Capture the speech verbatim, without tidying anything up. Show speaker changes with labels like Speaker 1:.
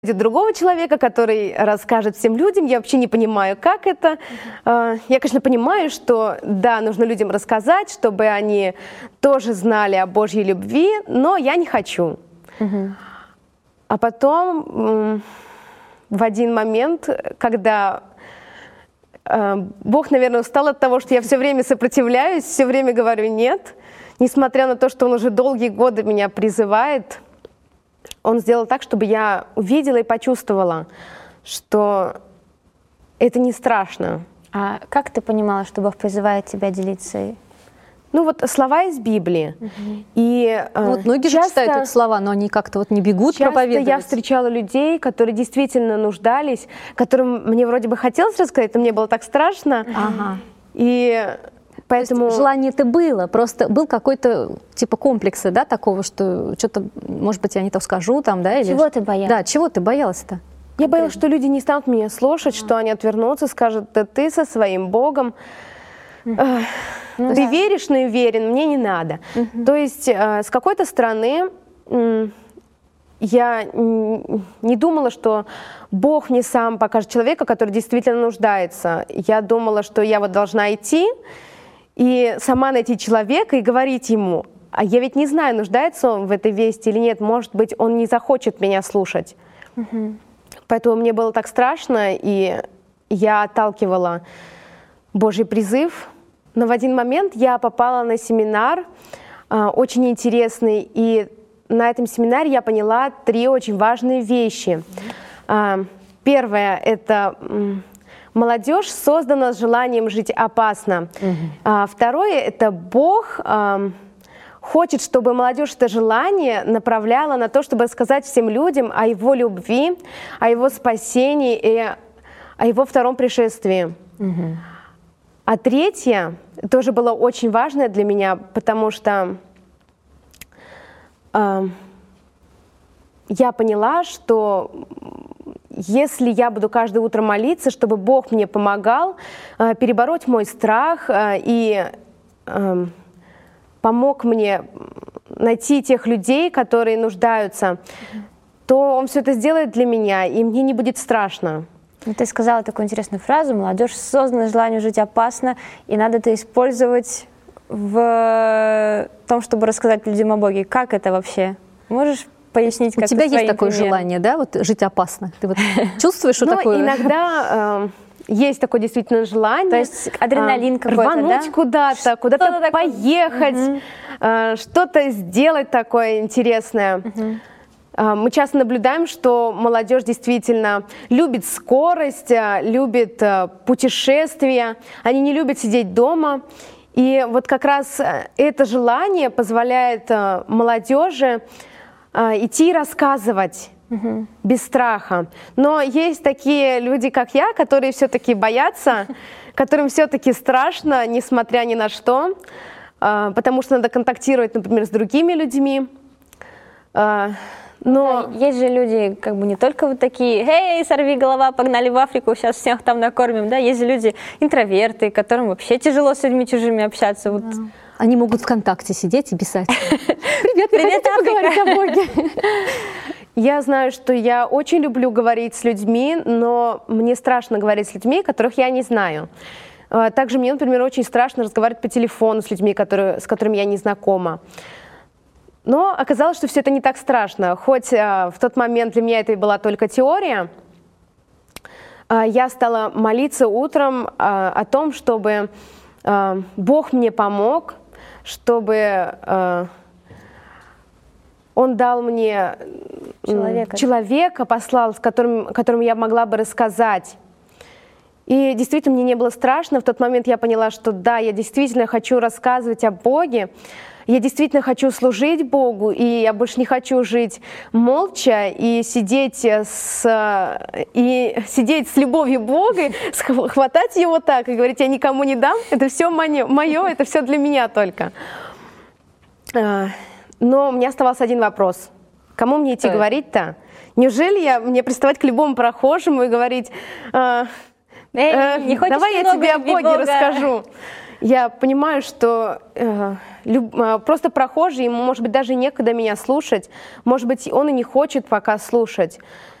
Speaker 1: другого человека, который расскажет всем людям. Я вообще не понимаю, как это. Uh-huh. Я, конечно, понимаю, что да, нужно людям рассказать, чтобы они тоже знали о Божьей любви, но я не хочу. Uh-huh. А потом в один момент, когда Бог, наверное, устал от того, что я все время сопротивляюсь, все время говорю «нет», несмотря на то, что Он уже долгие годы меня призывает, Он сделал так, чтобы я увидела и почувствовала, что это не страшно.
Speaker 2: А как ты понимала, что Бог призывает тебя делиться?
Speaker 1: Ну вот слова из Библии. Угу. И,
Speaker 2: ну, вот многие часто, же читают эти слова, но они как-то вот не бегут проповедовать.
Speaker 1: Часто я встречала людей, которые действительно нуждались, которым мне вроде бы хотелось рассказать, но мне было так страшно.
Speaker 2: Ага.
Speaker 1: И поэтому...
Speaker 2: Желание-то было, просто был какой-то типа комплекса, да, такого, что что-то, может быть, я не то скажу там, да? Или...
Speaker 3: Чего ты боялась?
Speaker 2: Да, чего ты боялась-то?
Speaker 1: Я боялась, что люди не станут меня слушать, ага. что они отвернутся, скажут, да ты со своим Богом. Ну, ты да. веришь, но и уверен, мне не надо. Угу. То есть э, с какой-то стороны э, я не думала, что Бог мне сам покажет человека, который действительно нуждается. Я думала, что я вот должна идти и сама найти человека и говорить ему. А я ведь не знаю, нуждается он в этой вести или нет. Может быть, он не захочет меня слушать. Угу. Поэтому мне было так страшно, и я отталкивала Божий призыв. Но в один момент я попала на семинар, э, очень интересный, и на этом семинаре я поняла три очень важные вещи. Mm-hmm. Э, первое — это э, молодежь создана с желанием жить опасно. Mm-hmm. Э, второе — это Бог э, хочет, чтобы молодежь это желание направляла на то, чтобы рассказать всем людям о Его любви, о Его спасении и о Его втором пришествии. Mm-hmm. А третье тоже было очень важное для меня, потому что э, я поняла, что если я буду каждое утро молиться, чтобы Бог мне помогал э, перебороть мой страх э, и э, помог мне найти тех людей, которые нуждаются, то Он все это сделает для меня, и мне не будет страшно.
Speaker 3: Ты сказала такую интересную фразу: молодежь создана желанию жить опасно, и надо это использовать в том, чтобы рассказать людям о Боге. Как это вообще? Можешь пояснить, как
Speaker 2: у тебя есть такое примером? Желание, да, вот жить опасно? Ты вот чувствуешь, что такое?
Speaker 1: Иногда есть такое действительно желание.
Speaker 3: То есть адреналин какой-то, да?
Speaker 1: Рвануть куда-то, куда-то поехать, что-то сделать такое интересное. Мы часто наблюдаем, что молодежь действительно любит скорость, любит путешествия, они не любят сидеть дома. И вот как раз это желание позволяет молодежи идти и рассказывать угу. без страха. Но есть такие люди, как я, которые все-таки боятся, которым все-таки страшно, несмотря ни на что, потому что надо контактировать, например, с другими людьми.
Speaker 3: Но да, есть же люди, как бы не только вот такие: «Эй, сорви голова, погнали в Африку, сейчас всех там накормим», да, есть же люди интроверты, которым вообще тяжело с людьми чужими общаться. Вот.
Speaker 2: Да. Они могут ВКонтакте сидеть и писать: «Привет, привет, поговорить о Боге».
Speaker 1: Я знаю, что я очень люблю говорить с людьми, но мне страшно говорить с людьми, которых я не знаю. Также мне, например, очень страшно разговаривать по телефону с людьми, которые, с которыми я не знакома. Но оказалось, что все это не так страшно. Хоть а, в тот момент для меня это и была только теория, а, я стала молиться утром а, о том, чтобы а, Бог мне помог, чтобы а, Он дал мне человека, человека послал, с которым, которому я могла бы рассказать. И действительно, мне не было страшно. В тот момент я поняла, что да, я действительно хочу рассказывать о Боге. Я действительно хочу служить Богу, и я больше не хочу жить молча и сидеть с, и сидеть с любовью Бога, хватать Его так и говорить: «Я никому не дам, это все мое, мое, это все для меня только». Но у меня оставался один вопрос. Кому мне идти говорить-то? Неужели я, мне приставать к любому прохожему и говорить: «Эй, не хочешь давай я тебе о Боге Бога? Расскажу»? Я понимаю, что э, люб, э, просто прохожий, ему, может быть, даже некогда меня слушать, может быть, он и не хочет пока слушать.